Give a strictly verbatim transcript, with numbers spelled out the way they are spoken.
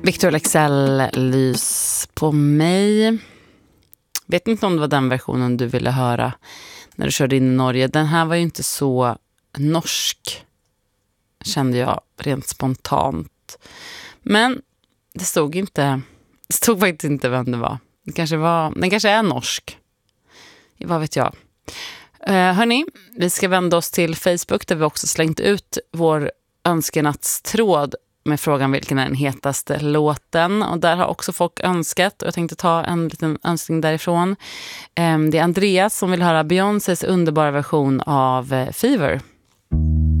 Victor Leksell, Lys på mig. Vet inte om det var den versionen du ville höra när du körde in i Norge. Den här var ju inte så norsk, kände jag rent spontant. Men det stod inte, det stod faktiskt inte vem det var. Det kanske var, den kanske är norsk. Vad vet jag. Uh, hörni, vi ska vända oss till Facebook där vi också slängt ut vår önskenattstråd med frågan vilken är den hetaste låten. Och där har också folk önskat, och jag tänkte ta en liten önskning därifrån. Um, det är Andreas som vill höra Beyoncés underbara version av uh, Fever.